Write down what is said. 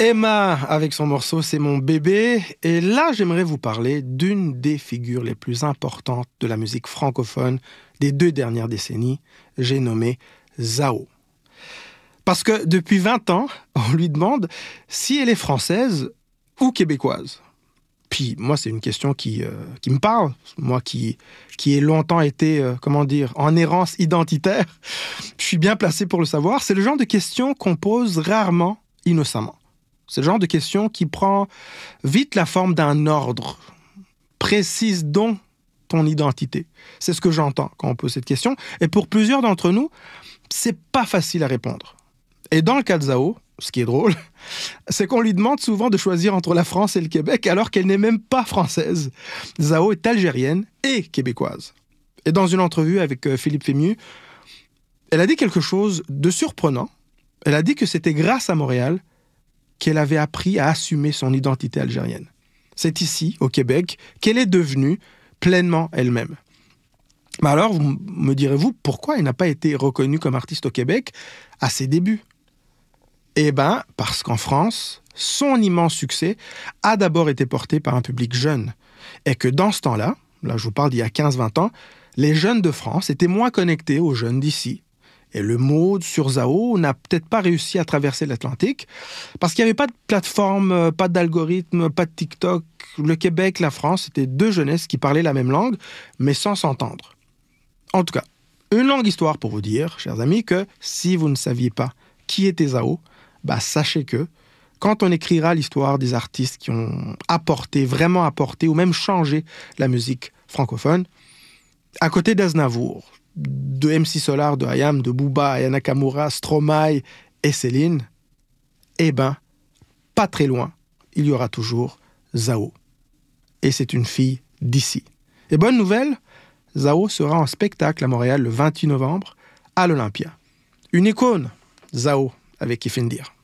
Emma, avec son morceau C'est mon bébé. Et là, j'aimerais vous parler d'une des figures les plus importantes de la musique francophone des 2 dernières décennies. J'ai nommé Zao. Parce que depuis 20 ans, on lui demande si elle est française ou québécoise. Puis moi, c'est une question qui me parle. Moi qui ai longtemps été, en errance identitaire, je suis bien placé pour le savoir. C'est le genre de question qu'on pose rarement innocemment. C'est le genre de question qui prend vite la forme d'un ordre. Précise donc ton identité. C'est ce que j'entends quand on pose cette question. Et pour plusieurs d'entre nous, c'est pas facile à répondre. Et dans le cas de Zao, ce qui est drôle, c'est qu'on lui demande souvent de choisir entre la France et le Québec alors qu'elle n'est même pas française. Zao est algérienne et québécoise. Et dans une entrevue avec Philippe Fémieux, elle a dit quelque chose de surprenant. Elle a dit que c'était grâce à Montréal qu'elle avait appris à assumer son identité algérienne. C'est ici, au Québec, qu'elle est devenue pleinement elle-même. Mais alors, me direz-vous, pourquoi elle n'a pas été reconnue comme artiste au Québec à ses débuts ? Eh bien, parce qu'en France, son immense succès a d'abord été porté par un public jeune. Et que dans ce temps-là, là je vous parle d'il y a 15-20 ans, les jeunes de France étaient moins connectés aux jeunes d'ici. Et le mot sur Zao n'a peut-être pas réussi à traverser l'Atlantique parce qu'il n'y avait pas de plateforme, pas d'algorithme, pas de TikTok. Le Québec, la France, c'était 2 jeunesses qui parlaient la même langue, mais sans s'entendre. En tout cas, une longue histoire pour vous dire, chers amis, que si vous ne saviez pas qui était Zao, sachez que quand on écrira l'histoire des artistes qui ont vraiment apporté ou même changé la musique francophone, à côté d'Aznavour, de MC Solar, de Hayam, de Booba, Aya Nakamura, Stromae et Céline, pas très loin, il y aura toujours Zao. Et c'est une fille d'ici. Et bonne nouvelle, Zao sera en spectacle à Montréal le 28 novembre à l'Olympia. Une icône, Zao, avec Ifendir.